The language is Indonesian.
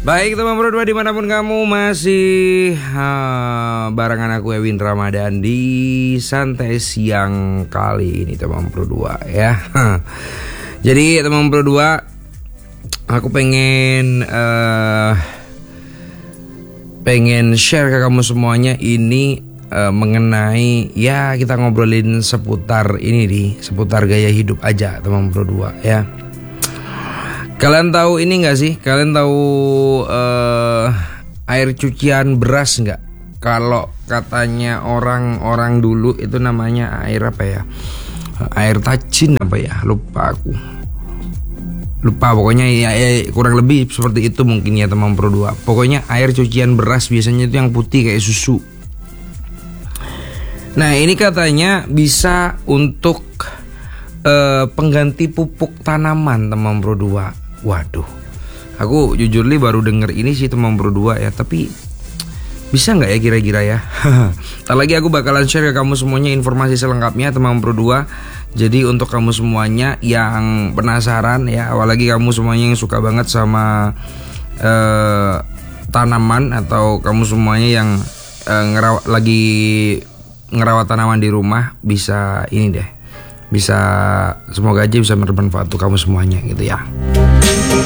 Baik teman berdua dimanapun kamu masih barengan aku Ewin Ramadan di santai siang kali ini teman berdua ya. Jadi teman berdua, aku pengen share ke kamu semuanya ini mengenai ya kita ngobrolin seputar ini seputar gaya hidup aja teman berdua ya. Kalian tahu ini nggak sih? Kalian tahu air cucian beras nggak? Kalau katanya orang-orang dulu itu namanya air apa ya? Air tacin apa ya? Lupa aku. Lupa pokoknya ya, kurang lebih seperti itu mungkin ya teman berdua. Pokoknya air cucian beras biasanya itu yang putih kayak susu. Nah ini katanya bisa untuk pengganti pupuk tanaman teman berdua. Waduh, aku jujur li baru denger ini sih teman berdua ya. Tapi bisa nggak ya kira-kira ya? Ntar lagi aku bakalan share ke kamu semuanya informasi selengkapnya teman berdua. Jadi untuk kamu semuanya yang penasaran ya, apalagi kamu semuanya yang suka banget sama tanaman, atau kamu semuanya yang lagi ngerawat tanaman di rumah, bisa ini deh. Bisa, semoga aja bisa bermanfaat untuk kamu semuanya gitu ya.